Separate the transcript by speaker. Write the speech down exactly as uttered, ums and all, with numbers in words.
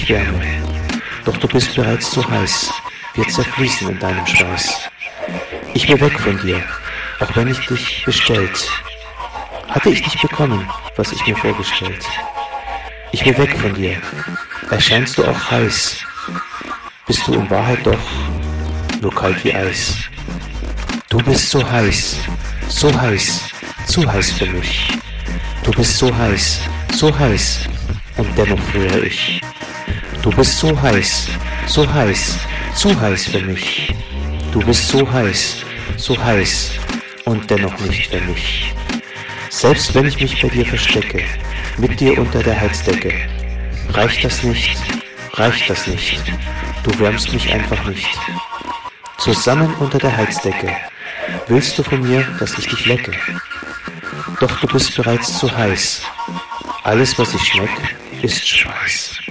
Speaker 1: dich wärme. Doch du bist bereits zu heiß, wir zerfließen in deinem Schweiß. Ich will weg von dir, auch wenn ich dich bestellt. Hatte ich dich bekommen, was ich mir vorgestellt. Ich will weg von dir, erscheinst du auch heiß. Bist du in Wahrheit doch nur kalt wie Eis. Du bist so heiß, so heiß, zu heiß für mich. Du bist so heiß, so heiß, und dennoch friere ich. Du bist so heiß, so heiß, zu heiß für mich. Du bist so heiß, so heiß, und dennoch nicht für mich. Selbst wenn ich mich bei dir verstecke, mit dir unter der Heizdecke, reicht das nicht, reicht das nicht, du wärmst mich einfach nicht. Zusammen unter der Heizdecke, willst du von mir, dass ich dich lecke? Doch du bist bereits zu heiß, alles was ich schmeck, ist Schweiß.